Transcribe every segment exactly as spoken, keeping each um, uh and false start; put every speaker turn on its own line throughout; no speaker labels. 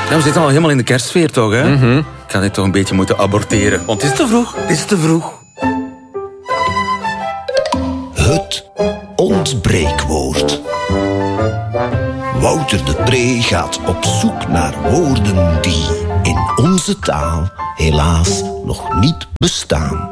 Ja, we zitten al helemaal in de kerstsfeer, toch, hè?
Mm-hmm.
Ik ga dit toch een beetje moeten aborteren. Want het is te vroeg. Het is te vroeg.
Het ontbreekwoord. Wouter de Pre gaat op zoek naar woorden die in onze taal helaas nog niet bestaan.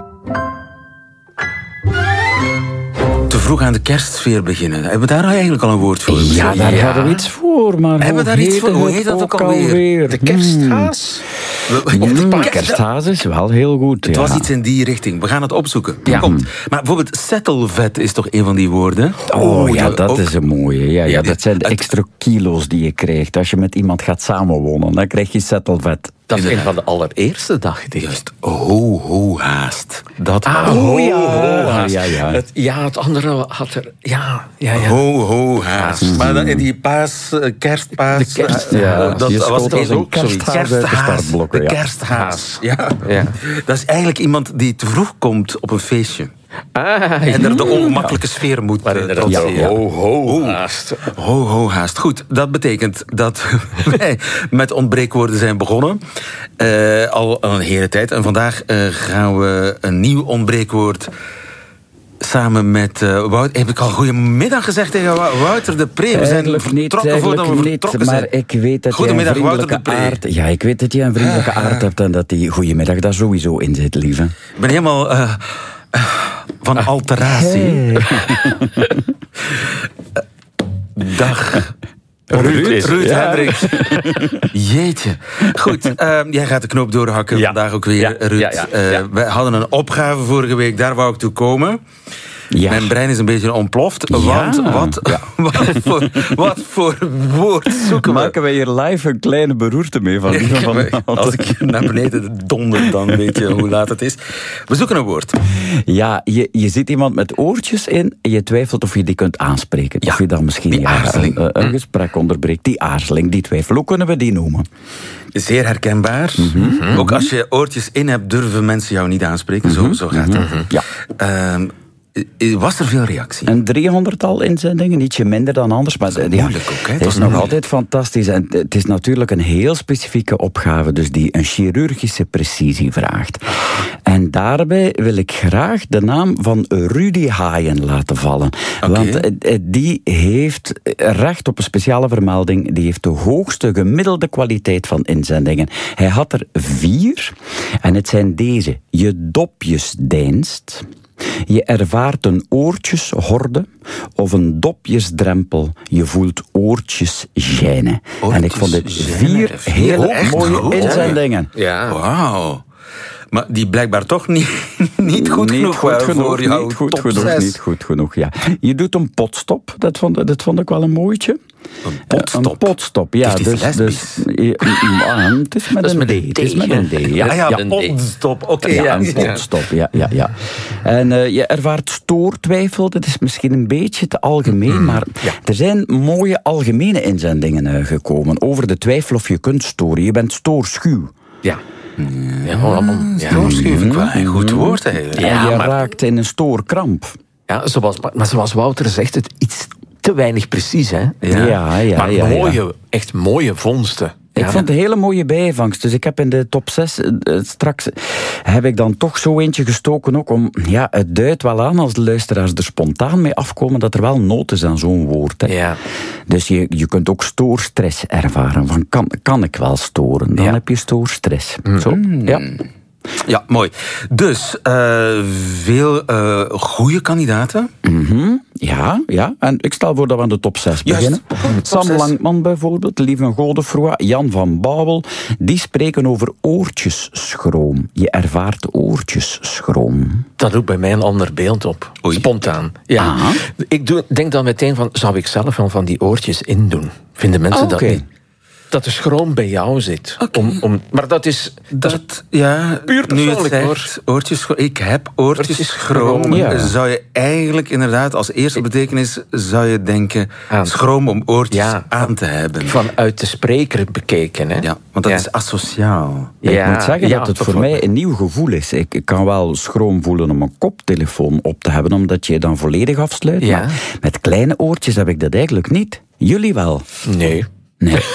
Te vroeg aan de kerstsfeer beginnen. Hebben we daar eigenlijk al een woord voor?
Ja, daar
Ja.
hadden we iets voor, maar
Hebben we daar iets voor? Hoe heet dat ook alweer?
De
kersthaas?
We-
Of de
Mm,
kersthaas is wel heel goed.
Het
ja.
was iets in die richting. We gaan het opzoeken.
Ja.
Komt. Maar bijvoorbeeld settelvet is toch een van die woorden?
Oh ja, dat
ook-
is een mooie. Ja, ja,
Ja,
dat zijn de
het-
extra kilo's die je krijgt. Als je met iemand gaat samenwonen, dan krijg je settelvet.
Dat is een van de allereerste, dacht ik.
Juist, ho, ho, haast. Dat
Ah,
ho,
oh, ja.
ho, haast.
ja, ja.
Het, ja, het andere had er... Ja, ja, ja.
Ho, ho, haast. Maar dan, die paas, eh, kerstpaas...
De kerst-
eh,
ja,
dat
je
was
schoot als een
ook zoiets.
kersthaas uit de startblokken,
De
ja.
kersthaas. Ja.
Ja.
Dat is eigenlijk iemand die te vroeg komt op een feestje.
Ah,
En er de ongemakkelijke sfeer moet
Maar
eh,
inderdaad,
trotseren.
ja. ho, ho, haast.
Ho, ho, haast. Goed, dat betekent dat wij met ontbreekwoorden zijn begonnen. Eh, al een hele tijd. En vandaag eh, gaan we een nieuw ontbreekwoord... Samen met uh, Wouter... Heb ik al goedemiddag gezegd tegen Wou- Wouter de Pre? We zijn
Eigenlijk niet,
vertrokken voordat we
eigenlijk niet,
vertrokken
maar
zijn.
ik weet dat je een
Goedemiddag, Wouter
vriendelijke
de Pre.
aard... Ja, ik weet dat je een vriendelijke aard hebt en dat die goedemiddag daar sowieso in zit, lieve.
Ik ben helemaal uh, uh, van alteratie.
Hey.
Dag.
Ruud is-
Ruud
ja.
Hendricks. Jeetje. Goed, uh, jij gaat de knoop doorhakken
Ja.
vandaag ook weer,
Ja,
Ruud.
ja, ja,
Uh,
ja.
we hadden een opgave vorige week, daar wou ik toe komen.
Ja.
Mijn brein is een beetje ontploft.
Ja.
Want wat,
Ja.
wat, voor, wat voor woord zoeken we?
Maken wij hier live een kleine beroerte mee van lieve van
Als ik hier naar beneden donder, dan weet je hoe laat het is. We zoeken een woord.
Ja, je, je ziet iemand met oortjes in en je twijfelt of je die kunt aanspreken.
Ja,
Of je dan misschien
die
ja,
aarzeling.
een, een gesprek onderbreekt. Die aarzeling, die twijfel. Hoe kunnen we die noemen?
Zeer herkenbaar.
Mhm.
Ook als je oortjes in hebt, durven mensen jou niet aanspreken. Zo, zo gaat het.
Ja.
Ehm, was er veel reactie?
Een driehonderdtal inzendingen, ietsje minder dan anders. Maar ja,
moeilijk ook, hè?
Het
Dat
is
is
nog
moeilijk.
altijd fantastisch. En het is natuurlijk een heel specifieke opgave, dus die een chirurgische precisie vraagt. En daarbij wil ik graag de naam van Rudy Haaien laten vallen.
Oké.
Want eh, eh, die heeft recht op een speciale vermelding. Die heeft de hoogste gemiddelde kwaliteit van inzendingen. Hij had er vier. En het zijn deze. Je dopjes deinst. Je ervaart een oortjeshorde of een dopjesdrempel. Je voelt oortjes gênen. En ik vond dit
Oortjes
vier
gênen.
hele
Echt
mooie
goed, hè?
inzendingen.
Ja.
Wauw. Maar die blijkbaar toch niet, niet goed
Niet
genoeg
goed
waren
genoeg,
voor jou.
niet goed
top
genoeg,
zes.
niet goed genoeg, ja. Je doet een potstop, dat vond, dat vond ik wel een mooitje.
Een potstop?
Een potstop, ja.
Het is
Dus,
lesbisch.
dus, ja, ah, het is met
Dat is
een
met
D.
een
Het is
D,
met een D, ja.
Ah ja,
ja.
een
potstop. Oké,
Ja,
ja.
een potstop, ja, ja, ja. En uh, je ervaart stoortwijfel, dat is misschien een beetje te algemeen, maar er zijn mooie algemene inzendingen uh, gekomen over de twijfel of je kunt storen. Je bent stoorschuw.
Ja. Ja, allemaal. Ja.
Stoorschuw vind ik wel een goed woord eigenlijk.
Ja,
en je
maar-
raakt in een stoorkramp.
Ja, zoals, maar, maar zoals Wouter zegt, het iets te weinig precies, hè?
Ja, ja, ja.
maar
ja, ja.
mooie, echt mooie vondsten.
Ik
Ja.
vond het een hele mooie bijvangst. Dus ik heb in de top zes uh, straks heb ik dan toch zo eentje gestoken ook om, ja, het duidt wel aan als de luisteraars er spontaan mee afkomen dat er wel nood is aan zo'n woord. Hè.
Ja.
Dus je, je kunt ook stoorstress ervaren. Van kan, kan ik wel storen? Dan
Ja.
heb je stoorstress. Zo, ja.
Ja, mooi. Dus, uh, veel uh, goede kandidaten.
Mm-hmm. Ja, ja. En ik stel voor dat we aan de top zes
Juist.
beginnen.
Top
Sam
zes.
Langman bijvoorbeeld, Lieve Godefroy, Jan van Bouwel, die spreken over oortjesschroom. Je ervaart oortjesschroom.
Dat roept bij mij een ander beeld op.
Oei.
Spontaan. Ja.
Aha.
Ik doe, denk dan meteen van, zou ik zelf wel van die oortjes indoen? Vinden mensen
Ah,
dat
oké.
niet? Dat de schroom bij jou zit.
Oké.
Om, om, maar dat is... Dat is
Dat, ja,
puur
nu je het
persoonlijk,
zegt, oortjesschroom. Ik heb oortjesschroom.
Oortjesschroom.
Ja.
Zou je eigenlijk inderdaad als eerste betekenis zou je denken
Aan.
schroom om oortjes
Ja.
aan te hebben.
vanuit de spreker bekeken. Hè?
Ja, want dat
Ja.
is asociaal.
Ja,
Ik moet zeggen
ja,
dat het voor
bijvoorbeeld.
mij een nieuw gevoel is. Ik ik kan wel schroom voelen om een koptelefoon op te hebben, omdat je je dan volledig afsluit.
Ja.
Maar met kleine oortjes heb ik dat eigenlijk niet. Jullie wel?
Nee.
Nee.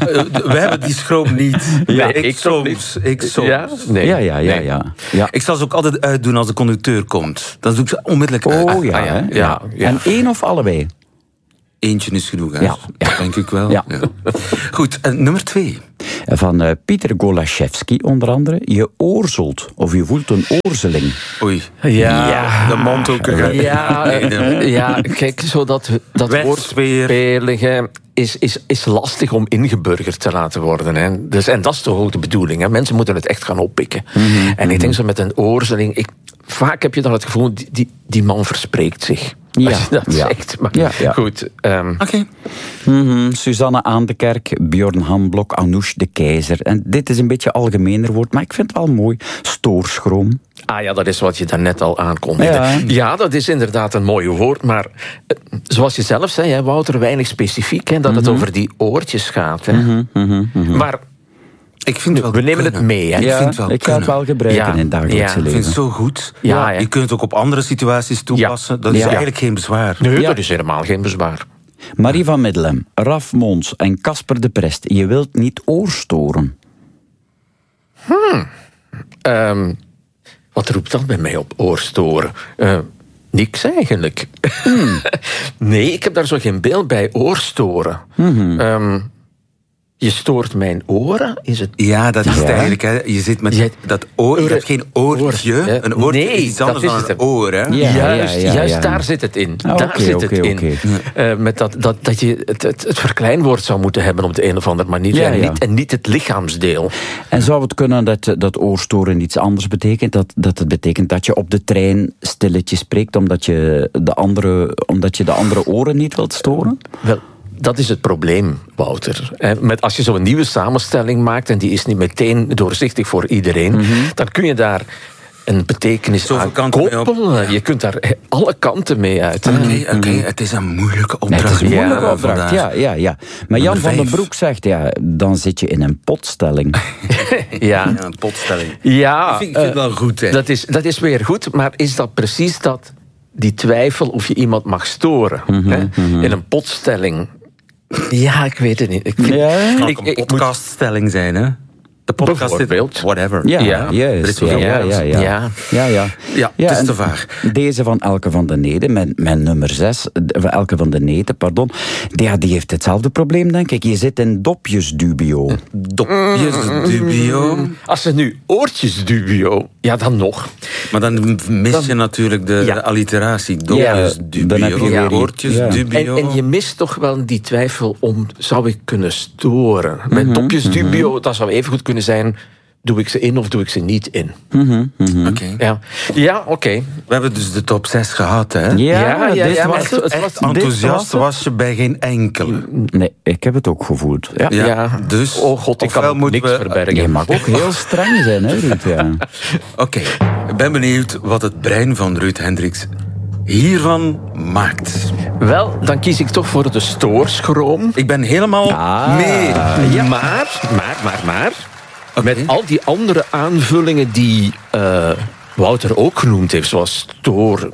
we hebben die schroom niet.
Ja,
ik,
ik
soms. Ik soms.
Ja? Nee.
Ja, ja, ja,
Nee.
ja. ja.
Ik zal ze ook altijd uitdoen als de conducteur komt. Dan doe ik ze onmiddellijk uit.
Oh ja,
Ah, ja.
hè?
Ja, ja.
En één of allebei?
Eentje is genoeg, hè?
Ja, ja.
Denk ik wel.
Ja.
Goed, en nummer twee.
Van uh, Pieter Golashevski onder andere. Je oorzelt of je voelt een oorzeling.
Oei.
Ja.
Ja, de mond ook.
Ja, eh, ja, kijk, zo dat, dat
Wetsfeer.
woordspelige is, is, is lastig om ingeburgerd te laten worden. Hè. Dus, en dat is toch ook de bedoeling. Hè. Mensen moeten het echt gaan oppikken.
Mm-hmm.
En ik denk zo met een oorzeling... Ik, vaak heb je dan het gevoel, die, die, die man verspreekt zich.
Ja,
Als je dat
ja.
zegt. Maar
Ja, ja.
goed... Um,
Oké.
Mm-hmm. Suzanne Aandekerk, Bjorn Hamblok, Anoush de Keizer. En dit is een beetje algemener woord, maar ik vind het wel mooi. Stoorschroom.
Ah ja, dat is wat je daarnet al aankondigde.
Ja.
Ja, dat is inderdaad een mooi woord, maar eh, zoals je zelf zei, hè, Wouter, weinig specifiek, hè, dat het over die oortjes gaat. Hè.
Mm-hmm, mm-hmm.
Maar
Ik vind het wel
we nemen het
kunnen.
mee. Hè.
Ik
Ja,
vind het wel
ik ga het
kunnen.
wel gebruiken
Ja,
in het dagelijkse
ja.
Ik vind
leven.
het zo goed.
Ja, hè.
Je kunt het ook op andere situaties toepassen. Dat is
Ja.
eigenlijk geen bezwaar.
Nee,
Ja.
dat is helemaal geen bezwaar.
Marie van Middelhem, Raf Mons en Casper de Prest. Je wilt niet oorstoren.
Um, wat roept dat bij mij op, oorstoren? Uh, niks eigenlijk.
Hmm.
Nee, ik heb daar zo geen beeld bij, oorstoren.
Hmm.
Um, je stoort mijn oren, is het...
Ja, dat is het
Ja.
eigenlijk. Hè. Je zit met
Je-
dat oor. Je
Oor-
hebt geen oortje.
oor, hè.
Een oortje
Nee,
is iets anders
dat is
dan
het.
een oor. Hè.
Ja.
juist
ja,
juist
ja.
daar zit het in.
Ah,
daar
oké,
zit
oké,
het in.
oké.
Uh, met dat, dat, dat je het, het, het verkleinwoord zou moeten hebben op de een of andere manier.
Ja,
en,
ja.
Niet, en niet het lichaamsdeel.
En zou het kunnen dat, dat oorstoren iets anders betekent? Dat, dat het betekent dat je op de trein stilletjes spreekt omdat je de andere, omdat je de andere oren niet wilt storen?
Wel, dat is het probleem, Wouter. Eh, Met, als je zo'n nieuwe samenstelling maakt, en die is niet meteen doorzichtig voor iedereen,
Mhm.
dan kun je daar een betekenis
Zoveel
aan
kanten mee op.
koppelen. Je kunt daar eh, alle kanten mee uit.
Oké, oké. Het is een moeilijke
Nee,
opdracht.
het is een
Ja,
moeilijke opdracht,
vandaag.
ja, ja, ja. Maar Jan
Nummer
van den
vijf.
Broek zegt, ja, dan zit je in een potstelling.
Ja.
Ja, een potstelling.
Ja,
Ik vind, ik vind het wel goed, hè.
dat is, dat is weer goed, maar is dat precies dat, die twijfel of je iemand mag storen?
Mhm,
hè? In een potstelling. Ja, ik weet het niet. Ik, vind-
Ja?
Het kan
ik,
ook
ik,
een
ik moet-
podcaststelling zijn, hè? De podcast zit...
Bijvoorbeeld.
Whatever.
Ja,
Ja,
juist.
er is
Ja,
zoveel
ja, ja, ja.
Ja.
ja, ja.
Ja, het is
en
te vaag.
Deze van Elke van den Neden, mijn, mijn nummer zes, van Elke van den Neten, pardon. Ja, die heeft hetzelfde probleem, denk ik. Je zit in dopjesdubio.
Dopjes, dubio.
Als ze nu oortjes dubio, ja dan nog.
Maar dan mis je natuurlijk de,
Ja.
de alliteratie.
Ja,
Dopjes,
dan heb je
dubio.
weer die-
Oortjes,
ja.
dubio.
En, en je mist toch wel die twijfel om, zou ik kunnen storen? Met
Mhm,
dopjes dubio, dat zou even goed kunnen zijn, doe ik ze in of doe ik ze niet in?
Oké.
Ja, ja oké.
We hebben dus de top zes gehad, hè?
Ja,
Ja, ja,
dit
ja,
was
maar
het.
het- het
Echt
was-
enthousiast
dit was
was je bij geen enkele.
Nee, ik heb het ook gevoeld. Ja.
Ja,
Ja.
dus...
Oh god, ik kan
ofwel
ook
moeten
niks
we-
verbergen.
Je mag ook heel streng zijn, hè, Ruud? Ja.
Oké, ik ben benieuwd wat het brein van Ruud Hendricks hiervan maakt.
Wel, dan kies ik toch voor de stoorschroom.
Ik ben helemaal
Ah.
mee.
Maar, maar, maar, maar...
Oké.
Met al die andere aanvullingen die eh, Wouter ook genoemd heeft, zoals stoor,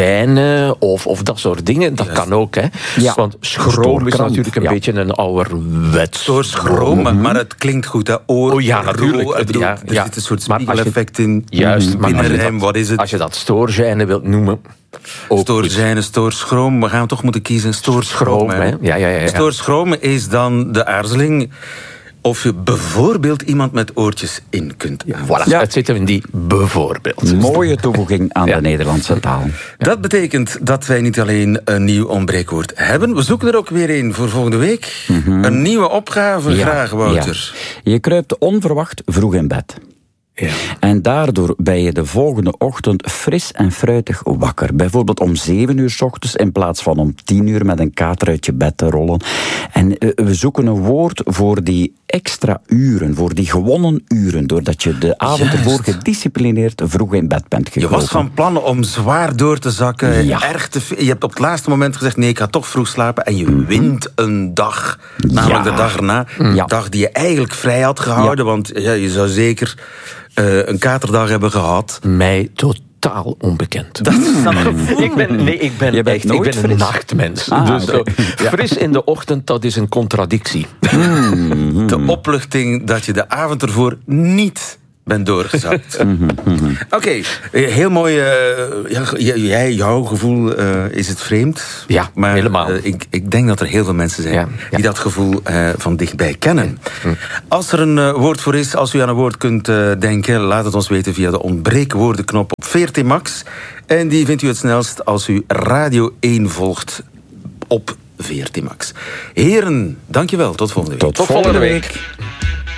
gêne of, of dat soort dingen, dat kan ook, hè.
Ja.
Want schroom is
Stoorkramp,
natuurlijk een
ja.
beetje een ouderwets.
Stoorschroom, maar, maar het klinkt goed, hè? Oor,
Oh ja, natuurlijk.
rol, ik bedoel,
Ja,
er
ja.
zit een soort
Maar als je-
spiegeleffect in.
Juist, maar als je,
Binnenrijm,
dat,
wat is het?
als je dat stoorgêne wilt noemen, ook goed.
Stoorzijne, stoorschroom. We gaan toch moeten kiezen. Stoorschroom,
Schroom,
hè?
hè? Ja, ja, ja, ja.
Stoorschroom is dan de aarzeling of je bijvoorbeeld iemand met oortjes in kunt aanzetten.
Voilà,
Ja.
het zit hem in die bijvoorbeeld.
Mooie toevoeging aan
Ja.
de Nederlandse taal.
Dat betekent dat wij niet alleen een nieuw ontbreekwoord hebben. We zoeken er ook weer een voor volgende week. Een nieuwe opgave,
Ja,
graag, Wouter.
ja. Je kruipt onverwacht vroeg in bed.
Ja.
En daardoor ben je de volgende ochtend fris en fruitig wakker. Bijvoorbeeld om zeven uur 's ochtends in plaats van om tien uur met een kater uit je bed te rollen. En eh, we zoeken een woord voor die extra uren, voor die gewonnen uren, doordat je de avond
Juist.
ervoor gedisciplineerd vroeg in bed bent
Je
gekropen.
was van plan om zwaar door te zakken.
Ja.
Erg te, ve- je hebt op het laatste moment gezegd, nee, ik ga toch vroeg slapen. En je wint een dag. Namelijk
Ja.
de dag erna.
Ja.
Een dag die je eigenlijk vrij had gehouden. Want ja, je zou zeker eh, een katerdag hebben gehad.
Mij totaal onbekend.
Dat is dat gevoel.
Ik ben, nee, ik ben
Je bent
echt ik
nooit
ben een
fris.
nachtmens.
Ah,
dus
oké.
zo, fris in de ochtend, dat is een contradictie.
Te de opluchting dat je de avond ervoor niet bent doorgezakt. Oké, okay, heel mooi. Uh, ja, jij, jouw gevoel uh, is het vreemd.
Ja,
maar
helemaal.
Uh, ik, ik denk dat er heel veel mensen zijn
ja, ja.
die dat gevoel uh, van dichtbij kennen. Ja. Als er een uh, woord voor is, als u aan een woord kunt uh, denken, laat het ons weten via de ontbreekwoordenknop op V R T Max. En die vindt u het snelst als u Radio één volgt op V R T Max. Heren, dankjewel. Tot volgende week.
Tot, Tot volgende week. week.